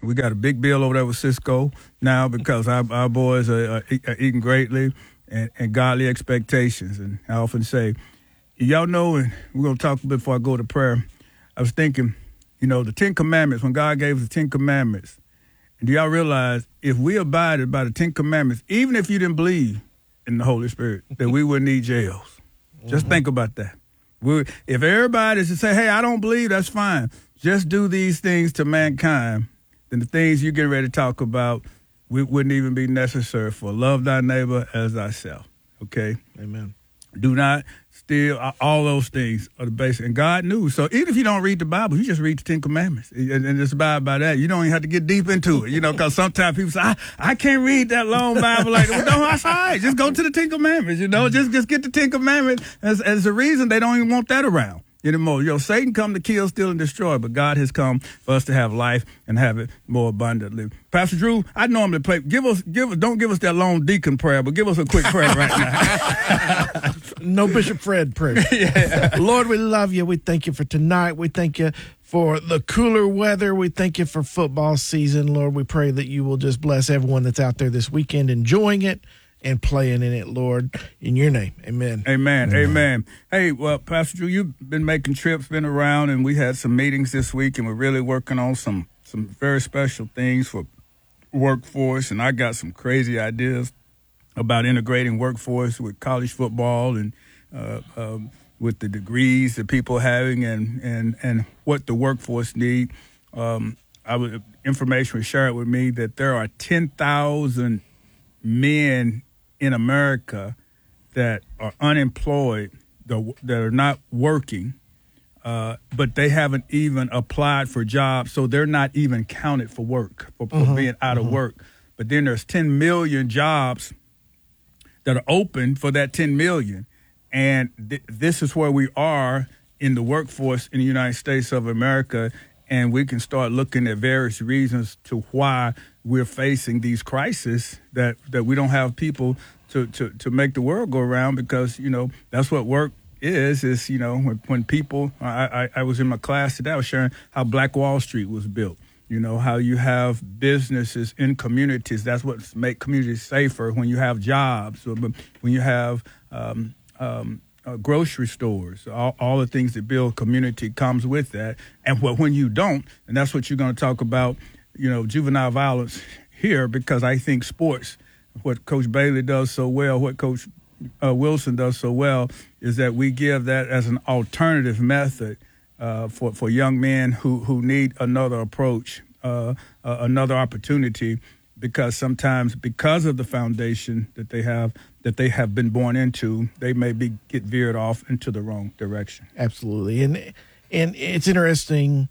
We got a big bill over there with Cisco now because our boys are eating greatly and godly expectations. And I often say, y'all know, and we're going to talk a bit before I go to prayer, I was thinking, the Ten Commandments, when God gave us the Ten Commandments, do y'all realize if we abided by the Ten Commandments, even if you didn't believe in the Holy Spirit, that we wouldn't need jails? Just think about that. If everybody should say, hey, I don't believe, that's fine. Just do these things to mankind, then the things you get ready to talk about wouldn't even be necessary for love thy neighbor as thyself. Okay? Amen. Do not steal. All those things are the basic. And God knew. So even if you don't read the Bible, you just read the Ten Commandments and just abide by that. You don't even have to get deep into it, because sometimes people say, I can't read that long Bible like that. Well, no, that's all right. Just go to the Ten Commandments, Just get the Ten Commandments as a reason they don't even want that around anymore. Satan come to kill, steal, and destroy, but God has come for us to have life and have it more abundantly. Pastor Drew, I normally play. Don't give us that long deacon prayer, but give us a quick prayer right now. No Bishop Fred prayer. Yeah. Lord, we love you. We thank you for tonight. We thank you for the cooler weather. We thank you for football season. Lord, we pray that you will just bless everyone that's out there this weekend enjoying it and playing in it, Lord, in your name. Amen. Amen. Hey, well, Pastor Drew, you've been making trips, been around, and we had some meetings this week, and we're really working on some very special things for workforce, and I got some crazy ideas about integrating workforce with college football and with the degrees that people are having and what the workforce need. Information was shared with me that there are 10,000 men in America that are unemployed, that are not working, but they haven't even applied for jobs, so they're not even counted for work, for being out of work. But then there's 10 million jobs that are open for that 10 million. And this is where we are in the workforce in the United States of America. And we can start looking at various reasons to why we're facing these crises, that we don't have people to make the world go around, because, that's what work is when people, I was in my class today, I was sharing how Black Wall Street was built. How you have businesses in communities. That's what makes communities safer, when you have jobs, when you have grocery stores. All the things that build community comes with that. And when you don't, and that's what you're going to talk about, juvenile violence here, because I think sports, what Coach Bailey does so well, what Coach Wilson does so well, is that we give that as an alternative method for young men who need another approach, another opportunity, because sometimes, because of the foundation that they have been born into, they may get veered off into the wrong direction. Absolutely. And it's interesting.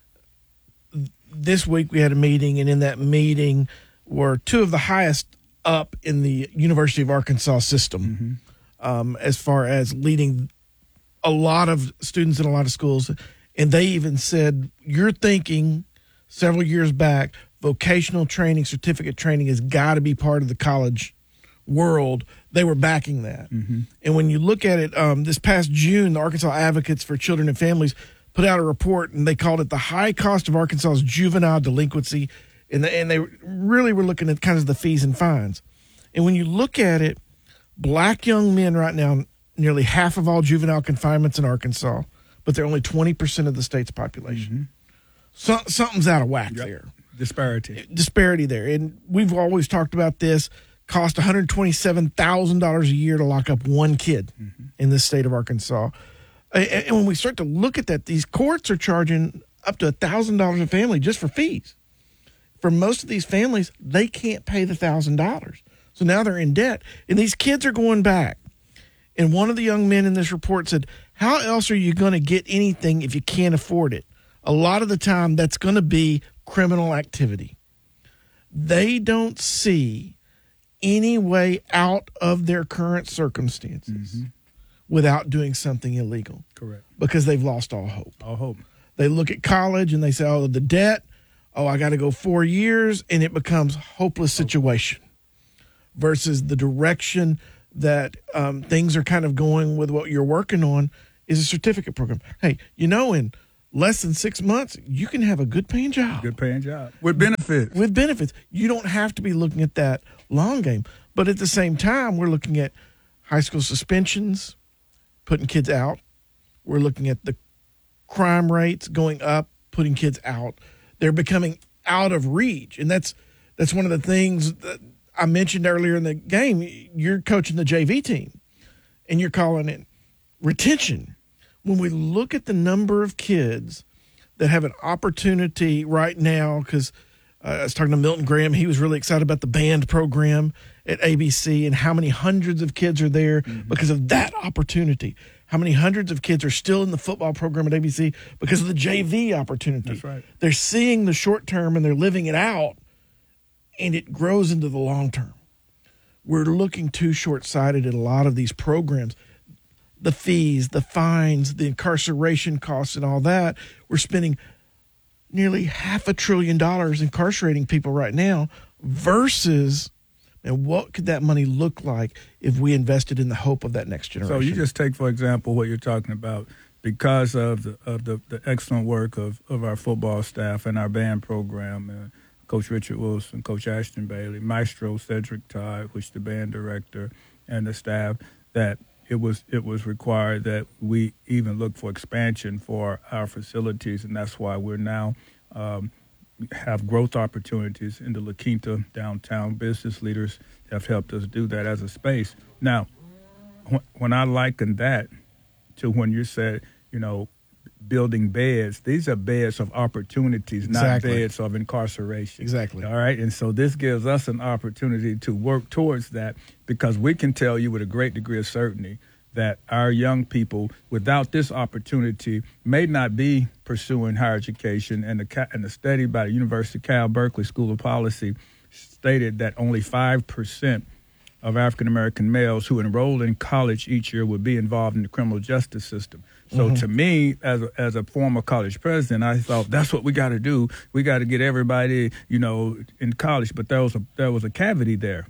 This week we had a meeting, and in that meeting were two of the highest up in the University of Arkansas system, as far as leading a lot of students in a lot of schools. And they even said, you're thinking several years back, vocational training, certificate training has got to be part of the college world. They were backing that. And when you look at it, this past June, the Arkansas Advocates for Children and Families put out a report, and they called it the high cost of Arkansas's juvenile delinquency. And they really were looking at kind of the fees and fines. And when you look at it, black young men right now, nearly half of all juvenile confinements in Arkansas, but they're only 20% of the state's population. So, something's out of whack there. Disparity there. And we've always talked about this. Cost $127,000 a year to lock up one kid in the state of Arkansas. And when we start to look at that, these courts are charging up to $1,000 a family just for fees. For most of these families, they can't pay the $1,000. So now they're in debt. And these kids are going back. And one of the young men in this report said, how else are you going to get anything if you can't afford it? A lot of the time, that's going to be criminal activity. They don't see any way out of their current circumstances without doing something illegal. Correct. Because they've lost all hope. All hope. They look at college and they say, oh, the debt, I got to go 4 years, and it becomes a hopeless situation versus the direction that things are kind of going with what you're working on is a certificate program. Hey, in less than 6 months, you can have a good paying job. Good paying job. With benefits. With benefits. You don't have to be looking at that long game. But at the same time, we're looking at high school suspensions, putting kids out. We're looking at the crime rates going up, putting kids out. They're becoming out of reach. And that's one of the things that I mentioned earlier in the game. You're coaching the JV team, and you're calling it retention. When we look at the number of kids that have an opportunity right now, because I was talking to Milton Graham, he was really excited about the band program at ABC and how many hundreds of kids are there because of that opportunity. How many hundreds of kids are still in the football program at ABC because of the JV opportunity. That's right. They're seeing the short term and they're living it out, and it grows into the long term. We're looking too short-sighted at a lot of these programs. The fees, the fines, the incarceration costs, and all that. We're spending nearly $500 billion incarcerating people right now versus, and what could that money look like if we invested in the hope of that next generation? So you just take, for example, what you're talking about, because of the excellent work of our football staff and our band program, Coach Richard Wilson, Coach Ashton Bailey, Maestro Cedric Todd, which is the band director, and the staff, that it was required that we even look for expansion for our facilities, and that's why we're now have growth opportunities in the La Quinta downtown. Business leaders have helped us do that as a space. Now, when I liken that to when you said, building beds, these are beds of opportunities, not beds of incarceration. Exactly. All right. And so this gives us an opportunity to work towards that, because we can tell you with a great degree of certainty that our young people without this opportunity may not be pursuing higher education. And the study by the University of Cal Berkeley School of Policy stated that only 5% of African-American males who enroll in college each year would be involved in the criminal justice system. So to me, as a former college president, I thought that's what we got to do. We got to get everybody, in college. But there was a cavity there.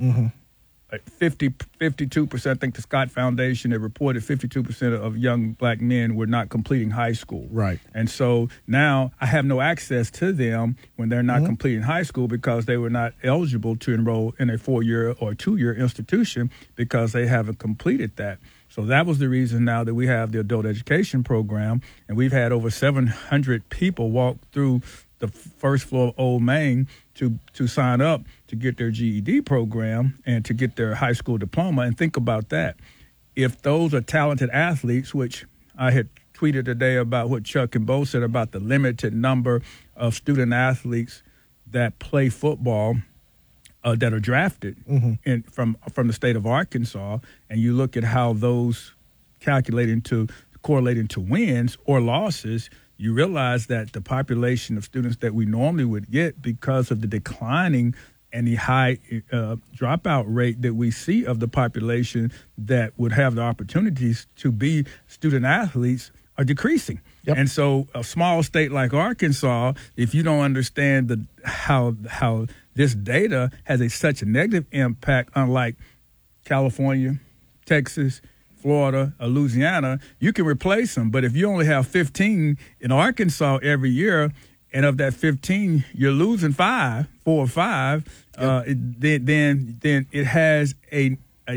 52%, I think the Scott Foundation had reported 52% of young black men were not completing high school. Right. And so now I have no access to them when they're not completing high school, because they were not eligible to enroll in a 4-year or 2-year institution because they haven't completed that. So that was the reason now that we have the adult education program, and we've had over 700 people walk through the first floor of Old Main to sign up to get their GED program and to get their high school diploma. And think about that. If those are talented athletes, which I had tweeted today about what Chuck and Bo said about the limited number of student athletes that play football that are drafted from the state of Arkansas, and you look at how those correlating to wins or losses, you realize that the population of students that we normally would get, because of the declining and the high dropout rate that we see of the population that would have the opportunities to be student athletes, are decreasing. Yep. And so a small state like Arkansas, if you don't understand how this data has such a negative impact, unlike California, Texas, Florida, or Louisiana, you can replace them. But if you only have 15 in Arkansas every year, and of that 15, you're losing 4 or 5, then it has a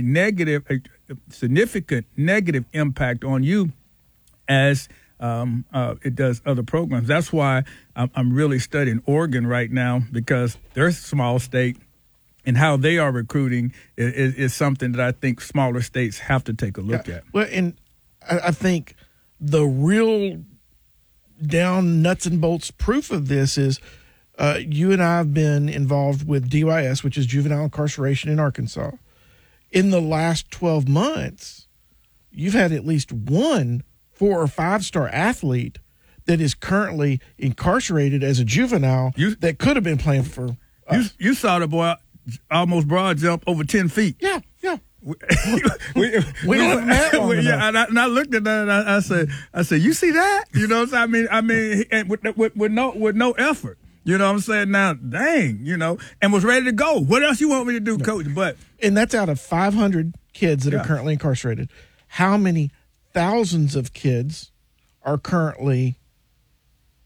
significant negative impact on you as it does other programs. That's why I'm really studying Oregon right now, because they're a small state, and how they are recruiting is something that I think smaller states have to take a look at. Well, and I think the real down nuts and bolts proof of this is you and I have been involved with DYS, which is juvenile incarceration in Arkansas. In the last 12 months, you've had at least one 4 or 5-star athlete that is currently incarcerated as a juvenile that could have been playing for us. You saw the boy almost broad jump over 10 feet. Yeah. we don't have a map on and I looked at that and I said, you see that? You know what I'm saying? I mean, with no effort. You know what I'm saying? Now, dang, and was ready to go. What else you want me to do, Coach? And that's out of 500 kids that are currently incarcerated. How many thousands of kids are currently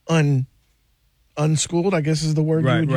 unschooled, I guess is the word you Right, would